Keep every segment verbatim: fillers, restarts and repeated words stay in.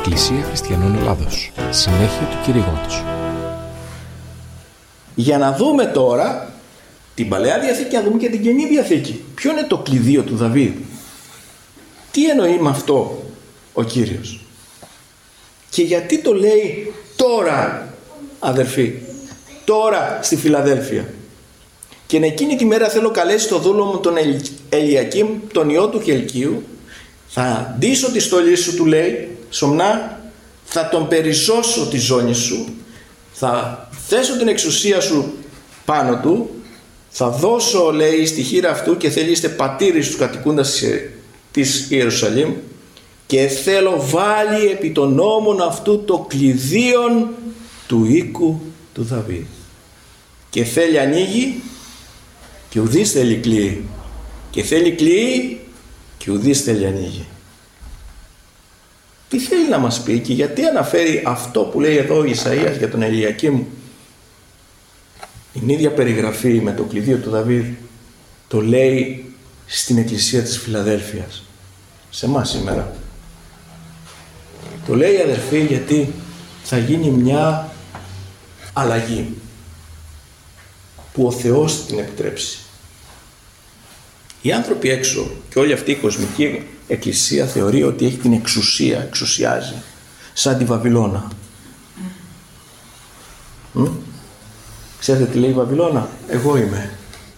Εκκλησία Χριστιανών Ελλάδος. Συνέχεια του κηρύγματος. Για να δούμε τώρα την Παλαιά Διαθήκη και να δούμε και την Καινή Διαθήκη. Ποιο είναι το κλειδίο του Δαβίδ? Τι εννοεί με αυτό ο Κύριος? Και γιατί το λέει τώρα, αδερφοί, τώρα στη Φιλαδέλφια? Και εκείνη τη μέρα θέλω καλέσει το δούλο μου τον Ελιακήμ, τον ιό του Χελκίου, θα ντύσω τη στολή σου, του λέει, σωμνά, θα τον περιζώσω τη ζώνη σου, θα θέσω την εξουσία σου πάνω του, θα δώσω, λέει, στη χείρα αυτού και θέλει είστε πατήρι στους κατοικούντας της Ιερουσαλήμ, και θέλω βάλει επί των νόμων αυτού το κλειδίον του οίκου του Δαβίδ. Και θέλει ανοίγει και ουδής θέλει κλείει, και θέλει κλείει και ουδής θέλει ανοίγει. Τι θέλει να μας πει και γιατί αναφέρει αυτό που λέει εδώ ο Ισαΐας για τον Ελιακήμ? Την ίδια περιγραφή με το κλειδίο του Δαβίδ το λέει στην Εκκλησία της Φιλαδέλφειας, σε εμάς σήμερα. Το λέει, αδερφοί, γιατί θα γίνει μια αλλαγή που ο Θεός την επιτρέψει. Οι άνθρωποι έξω και όλη αυτή η κοσμική εκκλησία θεωρεί ότι έχει την εξουσία, εξουσιάζει, σαν τη Βαβυλώνα. Μ? Ξέρετε τι λέει η Βαβυλώνα? Εγώ είμαι.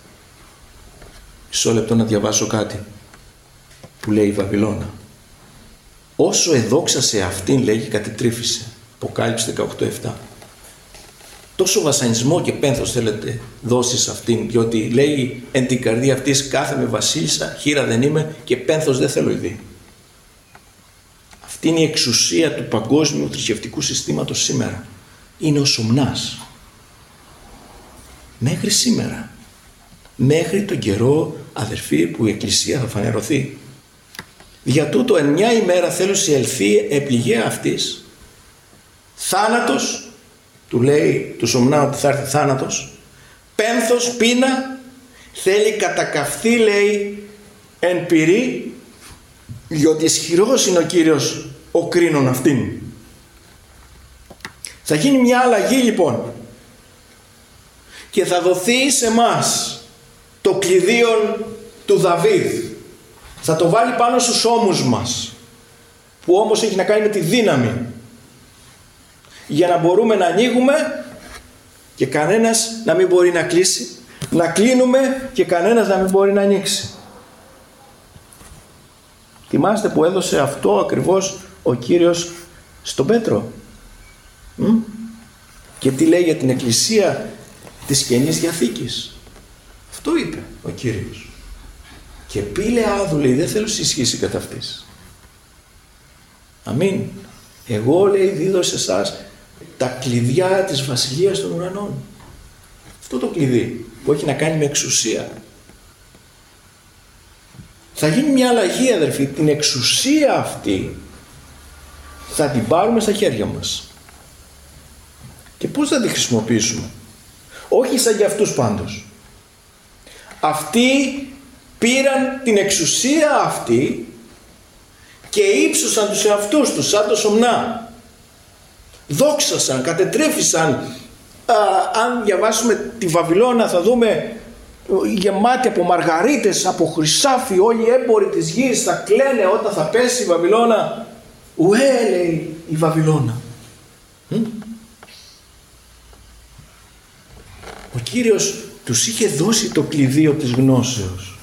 Μισό λεπτό να διαβάσω κάτι που λέει η Βαβυλώνα. Όσο εδόξασε αυτήν, λέγει, κατετρίφησε. Αποκάλυψη δεκαοκτώ επτά. Τόσο βασανισμό και πένθος θέλετε δώσει σε αυτήν, διότι λέει εν την καρδία αυτής κάθεμαι βασίλισσα, χείρα δεν είμαι και πένθος δεν θέλω ειδεί. Αυτή είναι η εξουσία του παγκόσμιου θρησκευτικού συστήματος σήμερα. Είναι ο Σομνάς. Μέχρι σήμερα. Μέχρι τον καιρό, αδερφοί, που η Εκκλησία θα φανερωθεί. Για τούτο εν μια ημέρα θέλω σε ελθεί επληγέα αυτής. Θάνατος, του λέει του Σομνά ότι θα έρθει θάνατος, πένθος, πείνα, θέλει κατακαυθεί, λέει, εν πυρή, διότι ισχυρός είναι ο Κύριος ο κρίνων αυτήν. Θα γίνει μια αλλαγή λοιπόν και θα δοθεί σε μας το κλειδίον του Δαβίδ. Θα το βάλει πάνω στους ώμους μας, που όμως έχει να κάνει με τη δύναμη, για να μπορούμε να ανοίγουμε και κανένας να μην μπορεί να κλείσει, να κλείνουμε και κανένας να μην μπορεί να ανοίξει. Θυμάστε που έδωσε αυτό ακριβώς ο Κύριος στον Πέτρο? Μ? Και τι λέει για την Εκκλησία της Καινής Διαθήκης? Αυτό είπε ο Κύριος. Και πήλε άδου, λέει, δεν θέλω συσχύσει κατά αυτής. Αμήν. Εγώ, λέει, δίδω σε εσάς τα κλειδιά της Βασιλείας των Ουρανών. Αυτό το κλειδί που έχει να κάνει με εξουσία. Θα γίνει μια αλλαγή, αδερφοί. Την εξουσία αυτή θα την πάρουμε στα χέρια μας. Και πώς θα τη χρησιμοποιήσουμε? Όχι σαν για αυτούς πάντως. Αυτοί πήραν την εξουσία αυτή και ύψωσαν τους εαυτούς τους σαν το Σομνά. Δόξασαν, κατετρέφησαν. Α, αν διαβάσουμε τη Βαβυλώνα θα δούμε γεμάτη από μαργαρίτες, από χρυσάφι, όλοι οι έμποροι της γης θα κλαίνε όταν θα πέσει η Βαβυλώνα. Ουέ, λέει η Βαβυλώνα. Μ? Ο Κύριος τους είχε δώσει το κλειδίο της γνώσεως.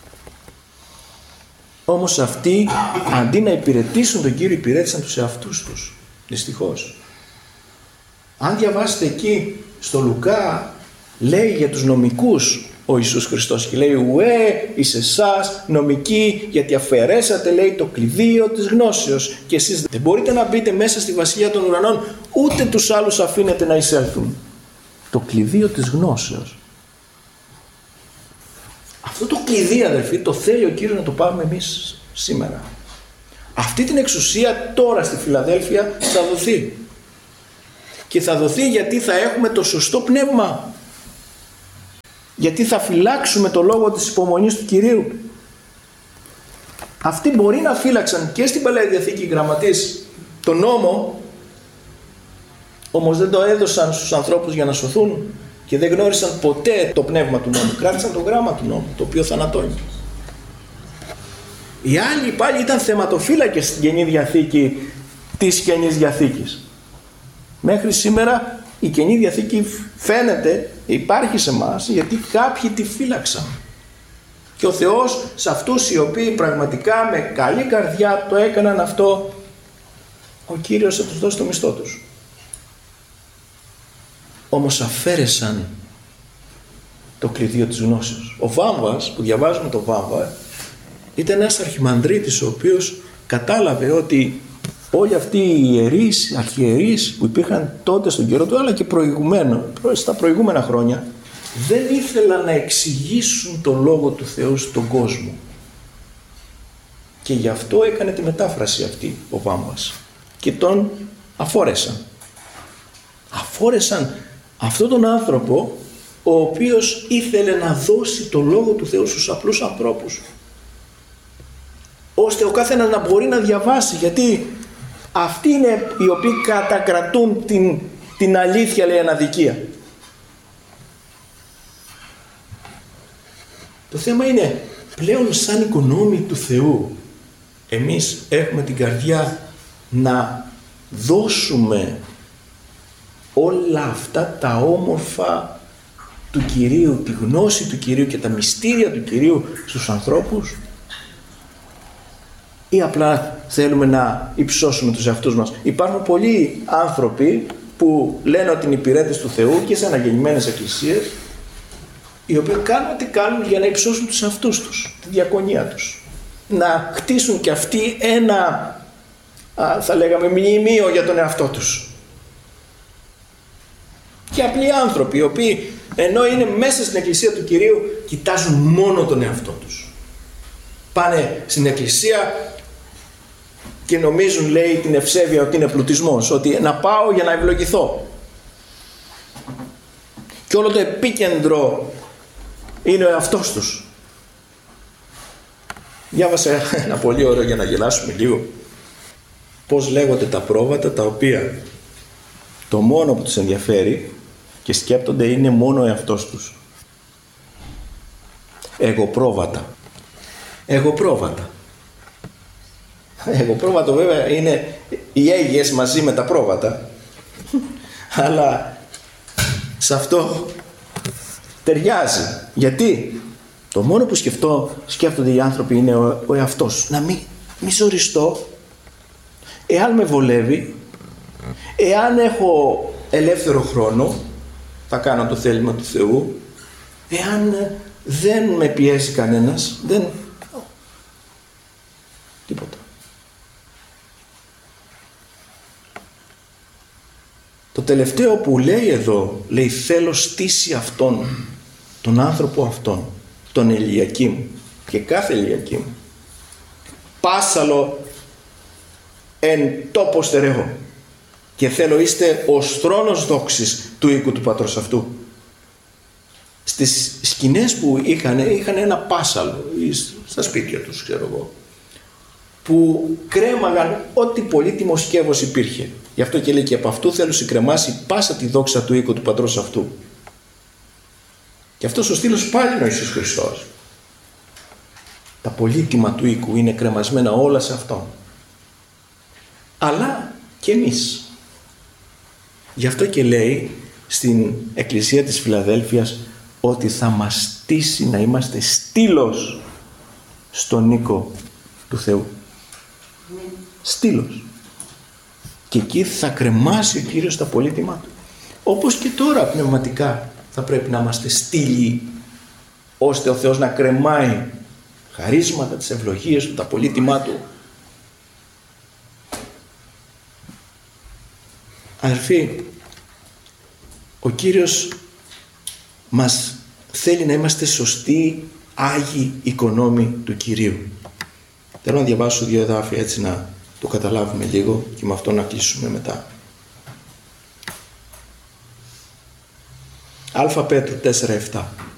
Όμως αυτοί, αντί να υπηρετήσουν τον Κύριο, υπηρέτησαν τους εαυτούς τους. Δυστυχώς. Αν διαβάσετε εκεί στο Λουκά, λέει για τους νομικούς ο Ιησούς Χριστός και λέει ουέ εις εσάς νομικοί, γιατί αφαιρέσατε, λέει, το κλειδίο της γνώσεως και εσείς δεν μπορείτε να μπείτε μέσα στη Βασιλεία των Ουρανών, ούτε τους άλλους αφήνετε να εισέλθουν. Το κλειδίο της γνώσεως. Αυτό το κλειδί, αδερφοί, το θέλει ο Κύριος να το πάρουμε εμείς σήμερα. Αυτή την εξουσία τώρα στη Φιλαδέλφεια θα δοθεί. Και θα δοθεί γιατί θα έχουμε το σωστό πνεύμα. Γιατί θα φυλάξουμε το λόγο της υπομονής του Κυρίου. Αυτοί μπορεί να φύλαξαν και στην Παλαιά Διαθήκη οι γραμματείς Το νόμο όμως δεν το έδωσαν στους ανθρώπους για να σωθούν και δεν γνώρισαν ποτέ το πνεύμα του νόμου. Κράτησαν το γράμμα του νόμου, το οποίο θανατώνει. Οι άλλοι πάλι ήταν θεματοφύλακες στην Καινή Διαθήκη της Καινής Διαθήκης. Μέχρι σήμερα η Καινή Διαθήκη φαίνεται, υπάρχει σε μας, γιατί κάποιοι τη φύλαξαν. Και ο Θεός σε αυτούς οι οποίοι πραγματικά με καλή καρδιά το έκαναν αυτό, ο Κύριος θα τους δώσει το μισθό τους. Όμως αφαίρεσαν το κλειδίο της γνώσης. Ο Βάμβας, που διαβάζουμε το Βάμβα, ήταν ένας αρχιμανδρίτης ο οποίος κατάλαβε ότι όλοι αυτοί οι ιερείς, αρχιερείς που υπήρχαν τότε στον καιρό του, αλλά και προηγουμένο, στα προηγούμενα χρόνια, δεν ήθελαν να εξηγήσουν το Λόγο του Θεού στον κόσμο. Και γι' αυτό έκανε τη μετάφραση αυτή ο Βάμβας. Και τον αφόρεσαν. Αφόρεσαν αυτόν τον άνθρωπο ο οποίος ήθελε να δώσει το Λόγο του Θεού στους απλούς ανθρώπους. Ώστε ο καθένας να μπορεί να διαβάσει, γιατί αυτοί είναι οι οποίοι κατακρατούν την, την αλήθεια, λέει, αναδικία. Το θέμα είναι πλέον σαν οικονόμοι του Θεού εμείς έχουμε την καρδιά να δώσουμε όλα αυτά τα όμορφα του Κυρίου, τη γνώση του Κυρίου και τα μυστήρια του Κυρίου στους ανθρώπους, ή απλά θέλουμε να υψώσουμε τους εαυτούς μας. Υπάρχουν πολλοί άνθρωποι που λένε ότι είναι υπηρέτες του Θεού και σε αναγεννημένες εκκλησίες, οι οποίοι κάνουν τι κάνουν για να υψώσουν τους εαυτούς τους, τη διακονία τους. Να χτίσουν και αυτοί ένα, α, θα λέγαμε, μνημείο για τον εαυτό τους. Και απλοί άνθρωποι, οι οποίοι ενώ είναι μέσα στην εκκλησία του Κυρίου, κοιτάζουν μόνο τον εαυτό τους. Πάνε στην εκκλησία και νομίζουν, λέει, την ευσέβεια ότι είναι πλουτισμός, ότι να πάω για να ευλογηθώ. Και όλο το επίκεντρο είναι ο εαυτός τους. Διάβασα ένα πολύ ωραίο για να γελάσουμε λίγο. Πώς λέγονται τα πρόβατα τα οποία το μόνο που τους ενδιαφέρει και σκέπτονται είναι μόνο ο εαυτός τους. Εγωπρόβατα. Εγωπρόβατα. Εγωπρόβατο βέβαια είναι οι Αίγιες μαζί με τα πρόβατα. Αλλά σε αυτό ταιριάζει. Γιατί το μόνο που σκεφτώ, σκέφτονται οι άνθρωποι είναι ο, ο εαυτός. Να μην, μη ζοριστώ. Εάν με βολεύει, εάν έχω ελεύθερο χρόνο, θα κάνω το θέλημα του Θεού. Εάν δεν με πιέσει κανένας, δεν... τίποτα. Το τελευταίο που λέει εδώ, λέει θέλω στήσει αυτόν, τον άνθρωπο αυτόν, τον Ελιακήμ και κάθε Ελιακήμ, πάσαλο εν τόπο στερεώ, και θέλω είστε ως θρόνος δόξης του οίκου του πατρός αυτού. Στις σκηνές που είχαν, είχαν ένα πάσαλο στα σπίτια τους, ξέρω εγώ, που κρέμαγαν ό,τι πολύτιμο σκεύος υπήρχε. Γι' αυτό και λέει και από αυτού θέλω συγκρεμάσει πάσα τη δόξα του οίκου του πατρός αυτού. Και αυτός ο στήλος πάλι είναι ο Ιησούς Χριστός. Τα πολύτιμα του οίκου είναι κρεμασμένα όλα σε αυτόν. Αλλά και εμείς. Γι' αυτό και λέει στην Εκκλησία της Φιλαδέλφειας ότι θα μας στήσει να είμαστε στήλος στον οίκο του Θεού. Mm. Στήλος. Και εκεί θα κρεμάσει ο Κύριος τα πολύτιμά του. Όπως και τώρα πνευματικά θα πρέπει να είμαστε στήλοι, ώστε ο Θεός να κρεμάει χαρίσματα, τις ευλογίες του, τα πολύτιμά του. Αδερφοί, ο Κύριος μας θέλει να είμαστε σωστοί, άγιοι οικονόμοι του Κυρίου. Θέλω να διαβάσω δύο εδάφια έτσι να το καταλάβουμε λίγο και με αυτό να κλείσουμε μετά. Α Πέτρου τέσσερα επτά.